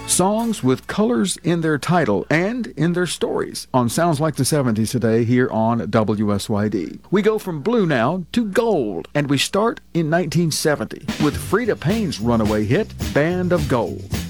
Songs with colors in their title and in their stories on Sounds Like the 70s today here on WSYD. We go from blue now to gold, and we start in 1970 with Freda Payne's runaway hit, Band of Gold.